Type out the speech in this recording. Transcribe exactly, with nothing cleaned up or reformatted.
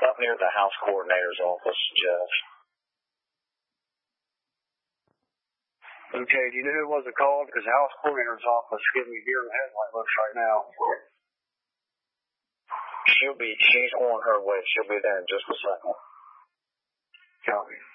Up near the house coordinator's office, Judge. Okay, do you know who it was that called? Because the house coordinator's office gives me deer in the headlight looks right now. She'll be, she's on her way. She'll be there in just a second. Copy.